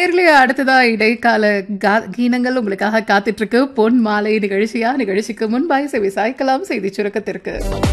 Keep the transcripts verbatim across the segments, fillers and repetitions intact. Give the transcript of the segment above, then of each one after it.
நேர்களே அடுத்ததா இடைக்கால கா- கீனங்கள் உங்களுக்காக காத்துட்டு இருக்கு. பொன் மாலை நிகழ்ச்சியா நிகழ்ச்சிக்கு முன்பாய் செவி சாய்க்கலாம் செய்தி சுருக்கத்திற்கு.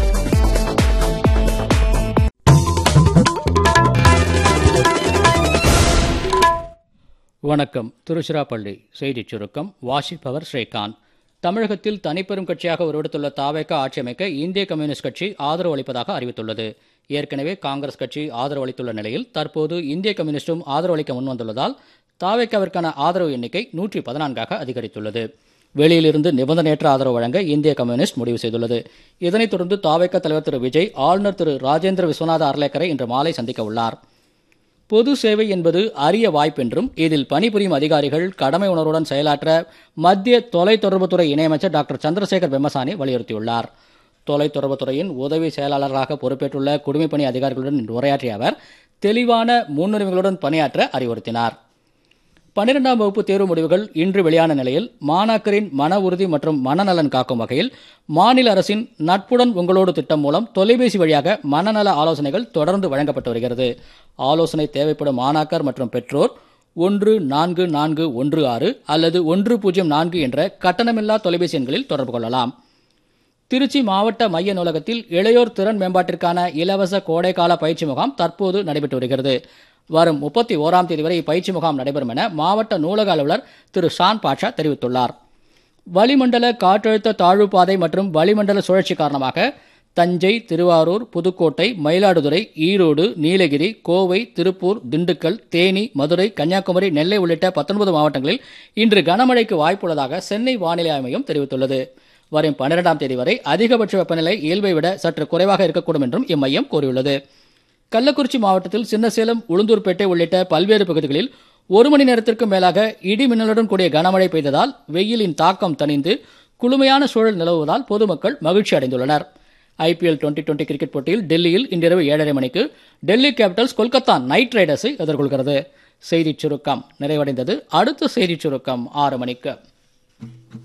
வணக்கம். திருச்சிராப்பள்ளி செய்திச் சுருக்கம் வாசிப்பவர் ஸ்ரீகாந்த். தமிழகத்தில் தனிப்பெரும் கட்சியாக உருவெடுத்துள்ள தாவேக ஆட்சி அமைக்க இந்திய கம்யூனிஸ்ட் கட்சி ஆதரவு அளிப்பதாக அறிவித்துள்ளது. ஏற்கனவே காங்கிரஸ் கட்சி ஆதரவு அளித்துள்ள நிலையில் தற்போது இந்திய கம்யூனிஸ்டும் ஆதரவு அளிக்க முன்வந்துள்ளதால் தாவேகாவிற்கான ஆதரவு எண்ணிக்கை நூற்றி பதினான்காக அதிகரித்துள்ளது. வெளியிலிருந்து நிபந்தனையற்ற ஆதரவு வழங்க இந்திய கம்யூனிஸ்ட் முடிவு செய்துள்ளது. இதனைத் தொடர்ந்து தாவேக தலைவர் திரு விஜய் ஆளுநர் திரு ராஜேந்திர விஸ்வநாத அர்லேக்கரை இன்று மாலை சந்திக்க உள்ளார். பொது சேவை என்பது அரிய வாய்ப்பென்றும் இதில் பணிபுரியும் அதிகாரிகள் கடமை உணர்வுடன் செயலாற்ற மத்திய தொலைத்தொடர்புத்துறை இணையமைச்சர் டாக்டர் சந்திரசேகர் பெம்மசானி வலியுறுத்தியுள்ளார். தொலைத்தொடர்புத்துறையின் உதவி செயலாளராக பொறுப்பேற்றுள்ள குடிமைப்பணி அதிகாரிகளுடன் இன்று உரையாற்றிய அவர் தெளிவான முன்னுரிமைகளுடன் பணியாற்ற அறிவுறுத்தினார். பன்னிரெண்டாம் வகுப்பு தேர்வு முடிவுகள் இன்று வெளியான நிலையில் மாணாக்கரின் மன உறுதி மற்றும் மனநலன் காக்கும் வகையில் மாநில அரசின் நட்புடன் உங்களோடு திட்டம் மூலம் தொலைபேசி வழியாக மனநல ஆலோசனைகள் தொடர்ந்து வழங்கப்பட்டு வருகிறது. ஆலோசனை தேவைப்படும் மாணாக்கர் மற்றும் பெற்றோர் ஒன்று நான்கு நான்கு ஒன்று ஆறு அல்லது ஒன்று பூஜ்ஜியம் நான்கு என்ற கட்டணமில்லா தொலைபேசி எண்களில் தொடர்பு கொள்ளலாம். திருச்சி மாவட்ட மைய நூலகத்தில் இளையோர் திறன் மேம்பாட்டிற்கான இலவச கோடைக்கால பயிற்சி முகாம் தற்போது நடைபெற்று வருகிறது. வரும் முப்பத்தி ஓராம் தேதி வரை இப்பயிற்சி முகாம் நடைபெறும் என மாவட்ட நூலக அலுவலர் திரு ஷான் பாட்ஷா தெரிவித்துள்ளார். வளிமண்டல காற்றழுத்த தாழ்வு பாதை மற்றும் வளிமண்டல சுழற்சி காரணமாக தஞ்சை, திருவாரூர், புதுக்கோட்டை, மயிலாடுதுறை, ஈரோடு, நீலகிரி, கோவை, திருப்பூர், திண்டுக்கல், தேனி, மதுரை, கன்னியாகுமரி, நெல்லை உள்ளிட்ட பத்தொன்பது மாவட்டங்களில் இன்று கனமழைக்கு வாய்ப்புள்ளதாக சென்னை வானிலை ஆய்வு மையம் தெரிவித்துள்ளது. வரும் பன்னிரெண்டாம் தேதி வரை அதிகபட்ச வெப்பநிலை இயல்பை விட சற்று குறைவாக இருக்கக்கூடும் என்றும் இம்மையம் கூறியுள்ளது. கள்ளக்குறிச்சி மாவட்டத்தில் சின்னசேலம், உளுந்தூர்பேட்டை உள்ளிட்ட பல்வேறு பகுதிகளில் ஒரு மணி நேரத்திற்கும் மேலாக இடி மின்னலுடன் கூடிய கனமழை பெய்ததால் வெயிலின் தாக்கம் தணிந்து குளுமையான சூழல் நிலவுவதால் பொதுமக்கள் மகிழ்ச்சி அடைந்துள்ளனர். ஐபிஎல் டுவெண்டி டுவெண்டி கிரிக்கெட் போட்டியில் டெல்லியில் இன்றிரவு ஏழரை மணிக்கு டெல்லி கேபிட்டல்ஸ் கொல்கத்தா நைட் ரைடர்ஸை எதிர்கொள்கிறது. செய்திச் சுருக்கம் நிறைவடைந்தது. அடுத்த செய்திச் சுருக்கம் ஆறு மணிக்கு.